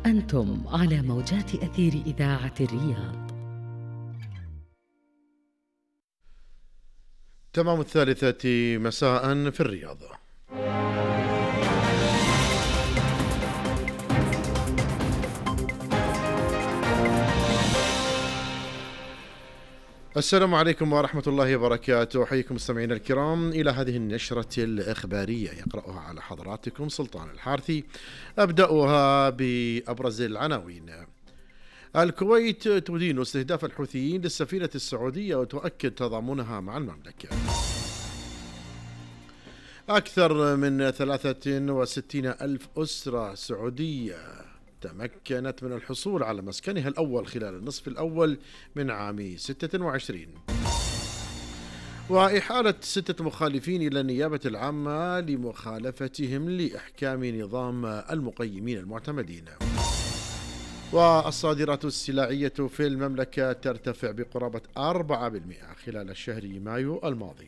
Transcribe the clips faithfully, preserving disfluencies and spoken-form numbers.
أنتم على موجات أثير إذاعة الرياض. تمام الثالثة مساء في الرياض. السلام عليكم ورحمة الله وبركاته، حييكم مستمعينا الكرام إلى هذه النشرة الإخبارية يقرأها على حضراتكم سلطان الحارثي. أبدأها بأبرز العناوين. الكويت تدين استهداف الحوثيين للسفينة السعودية وتؤكد تضامنها مع المملكة. أكثر من ثلاثة وستين ألف أسرة سعودية تمكنت من الحصول على مسكنها الأول خلال النصف الأول من عام ستة وعشرين. وإحالة ستة مخالفين إلى النيابة العامة لمخالفتهم لإحكام نظام المقيمين المعتمدين. والصادرات السلعية في المملكة ترتفع بقرابة أربعة بالمئة خلال الشهر مايو الماضي.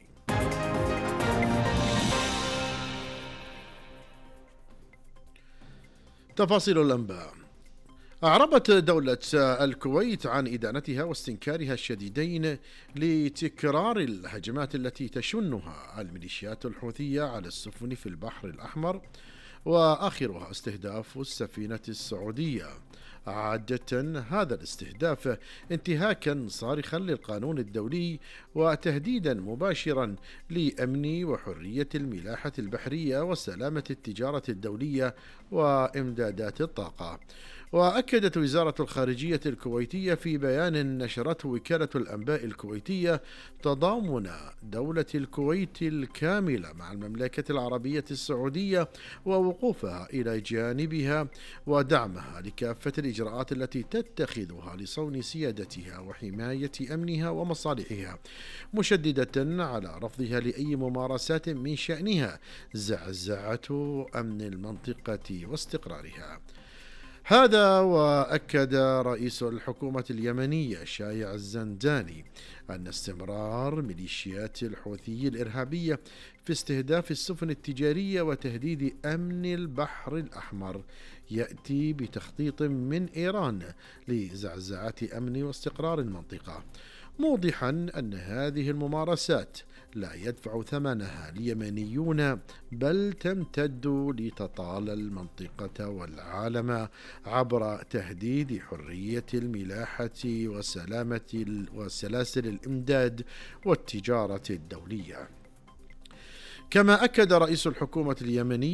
تفاصيل الأنباء. أعربت دولة الكويت عن إدانتها واستنكارها الشديدين لتكرار الهجمات التي تشنها الميليشيات الحوثية على السفن في البحر الأحمر، وآخرها استهداف السفينة السعودية. عادة هذا الاستهداف انتهاكا صارخا للقانون الدولي وتهديدا مباشرا لأمن وحرية الملاحة البحرية وسلامة التجارة الدولية وإمدادات الطاقة. وأكدت وزارة الخارجية الكويتية في بيان نشرته وكالة الأنباء الكويتية تضامن دولة الكويت الكامل مع المملكة العربية السعودية ووقوفها إلى جانبها ودعمها لكافة الإجراءات التي تتخذها لصون سيادتها وحماية أمنها ومصالحها، مشددة على رفضها لأي ممارسات من شأنها زعزعة أمن المنطقة واستقرارها. هذا وأكد رئيس الحكومة اليمنية شايع الزنداني أن استمرار ميليشيات الحوثي الإرهابية في استهداف السفن التجارية وتهديد أمن البحر الأحمر يأتي بتخطيط من إيران لزعزعة أمن واستقرار المنطقة، موضحا أن هذه الممارسات لا يدفع ثمنها اليمنيون بل تمتد لتطال المنطقة والعالم عبر تهديد حرية الملاحة وسلامة وسلاسل الإمداد والتجارة الدولية. كما أكد رئيس الحكومة اليمنية